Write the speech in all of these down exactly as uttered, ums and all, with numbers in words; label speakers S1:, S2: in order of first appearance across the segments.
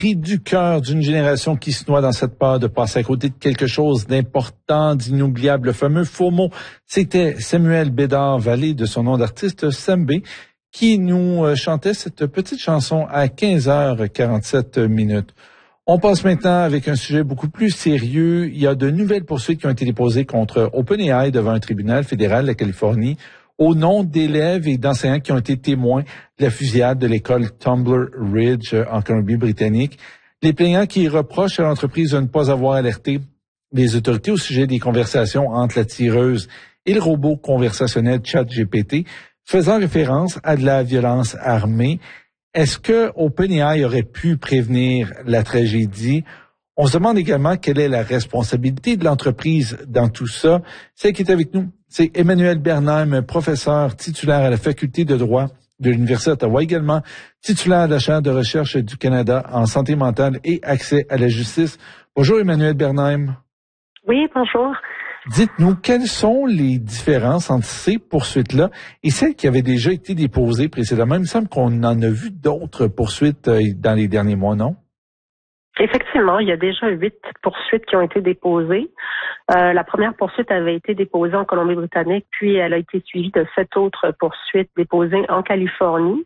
S1: cri du cœur d'une génération qui se noie dans cette peur de passer à côté de quelque chose d'important, d'inoubliable. Le fameux faux mot, c'était Samuel Bédard-Vallée, de son nom d'artiste Sembé, qui nous chantait cette petite chanson à quinze heures quarante-sept minutes. On passe maintenant avec un sujet beaucoup plus sérieux. Il y a de nouvelles poursuites qui ont été déposées contre OpenAI devant un tribunal fédéral de la Californie au nom d'élèves et d'enseignants qui ont été témoins de la fusillade de l'école Tumbler Ridge en Colombie-Britannique. Les plaignants qui reprochent à l'entreprise de ne pas avoir alerté les autorités au sujet des conversations entre la tireuse et le robot conversationnel ChatGPT, faisant référence à de la violence armée. Est-ce que OpenAI aurait pu prévenir la tragédie? On se demande également quelle est la responsabilité de l'entreprise dans tout ça. Celle qui est avec nous, c'est Emmanuel Bernheim, professeur titulaire à la faculté de droit de l'Université d'Ottawa, également titulaire de la chaire de recherche du Canada en santé mentale et accès à la justice. Bonjour Emmanuel Bernheim.
S2: Oui, bonjour.
S1: Dites-nous, quelles sont les différences entre ces poursuites-là et celles qui avaient déjà été déposées précédemment? Il me semble qu'on en a vu d'autres poursuites dans les derniers mois, non?
S2: Effectivement, il y a déjà huit poursuites qui ont été déposées. Euh, la première poursuite avait été déposée en Colombie-Britannique, puis elle a été suivie de sept autres poursuites déposées en Californie.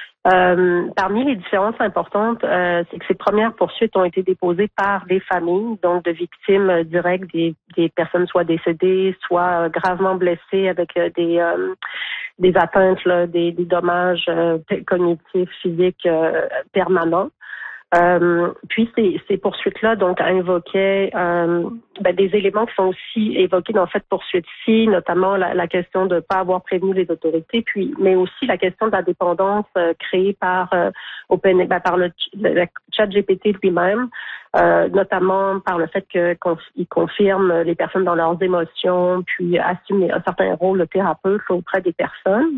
S2: Euh, parmi les différences importantes, euh, c'est que ces premières poursuites ont été déposées par des familles, donc de victimes directes, des, des personnes soit décédées, soit euh, gravement blessées avec euh, des euh, des atteintes, là, des, des dommages euh, cognitifs, physiques euh, permanents. Euh, puis ces, ces poursuites-là donc invoquaient euh, ben, des éléments qui sont aussi évoqués dans cette poursuite-ci, notamment la, la question de ne pas avoir prévenu les autorités, puis mais aussi la question de la dépendance euh, créée par euh, Open, ben, par le, le ChatGPT lui-même, euh, notamment par le fait que qu'il confirme les personnes dans leurs émotions, puis assume un certain rôle de thérapeute auprès des personnes.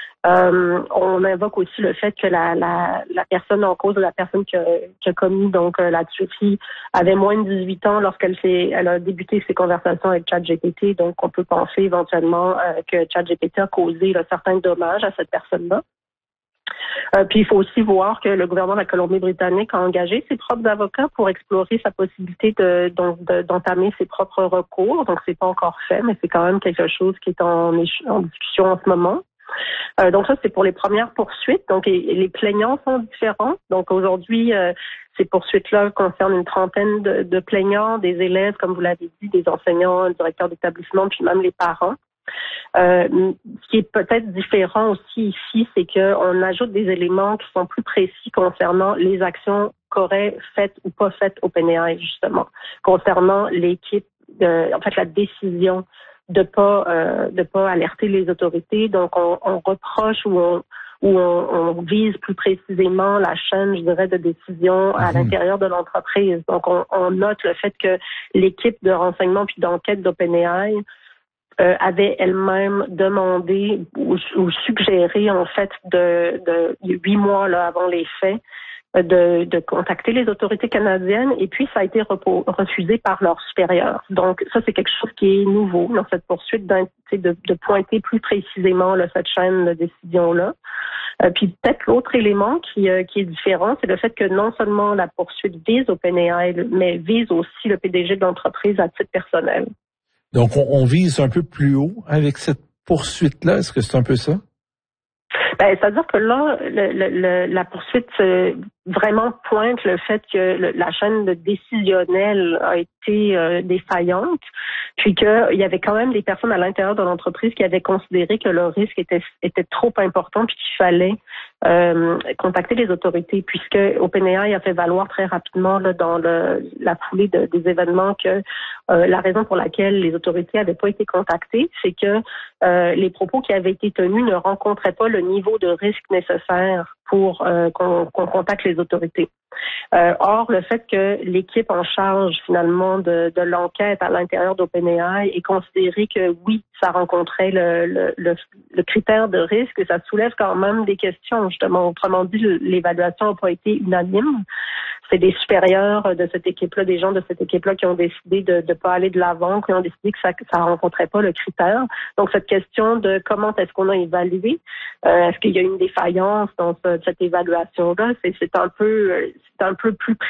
S2: Euh, on invoque aussi le fait que la, la, la personne en cause, la personne qui a, qui a commis donc la tuerie, avait moins de dix-huit ans lorsqu'elle s'est, elle a débuté ses conversations avec ChatGPT. Donc, on peut penser éventuellement euh, que ChatGPT a causé là, certains dommages à cette personne-là. Euh, puis, il faut aussi voir que le gouvernement de la Colombie-Britannique a engagé ses propres avocats pour explorer sa possibilité de, donc, de, d'entamer ses propres recours. Donc, c'est pas encore fait, mais c'est quand même quelque chose qui est en, en discussion en ce moment. Euh, donc ça, c'est pour les premières poursuites. Donc et, et les plaignants sont différents. Donc aujourd'hui, euh, ces poursuites-là concernent une trentaine de, de plaignants, des élèves, comme vous l'avez dit, des enseignants, des directeurs d'établissement, puis même les parents. Euh, ce qui est peut-être différent aussi ici, c'est qu'on ajoute des éléments qui sont plus précis concernant les actions qu'aurait faites ou pas faites OpenAI, justement, concernant l'équipe, de, en fait, la décision de pas euh, de pas alerter les autorités. Donc on, on reproche ou on ou on, on vise plus précisément la chaîne, je dirais, de décision à mmh. l'intérieur de l'entreprise. Donc on, on note le fait que l'équipe de renseignement puis d'enquête d'OpenAI euh, avait elle-même demandé ou, ou suggéré en fait de, de huit mois là avant les faits De, de contacter les autorités canadiennes et puis ça a été repos, refusé par leurs supérieurs. Donc ça, c'est quelque chose qui est nouveau dans cette poursuite de, de pointer plus précisément là, cette chaîne de décision-là. Euh, puis peut-être l'autre élément qui, euh, qui est différent, c'est le fait que non seulement la poursuite vise OpenAI, mais vise aussi le P D G de l'entreprise à titre personnel.
S1: Donc on, on vise un peu plus haut avec cette poursuite-là. Est-ce que c'est un peu ça?
S2: Ben, c'est-à-dire que là, le, le, le, la poursuite euh, vraiment pointe le fait que le, la chaîne de décisionnelle a été euh, défaillante, puis qu'il y avait quand même des personnes à l'intérieur de l'entreprise qui avaient considéré que le risque était, était trop important, puis qu'il fallait euh, contacter les autorités, puisque OpenAI a fait valoir très rapidement là, dans le, la foulée de, des événements que euh, la raison pour laquelle les autorités n'avaient pas été contactées, c'est que euh, les propos qui avaient été tenus ne rencontraient pas le niveau de risque nécessaire pour euh, qu'on, qu'on contacte les autorités. Euh, or, le fait que l'équipe en charge finalement de, de l'enquête à l'intérieur d'OpenAI ait considéré que oui, ça rencontrait le, le, le, le critère de risque, ça soulève quand même des questions. Justement, autrement dit, l'évaluation n'a pas été unanime. C'est des supérieurs de cette équipe-là, des gens de cette équipe-là qui ont décidé de ne pas aller de l'avant, qui ont décidé que ça ne rencontrait pas le critère. Donc, cette question de comment est-ce qu'on a évalué, euh, est-ce qu'il y a une défaillance dans ce, cette évaluation-là, c'est, c'est un peu c'est un peu plus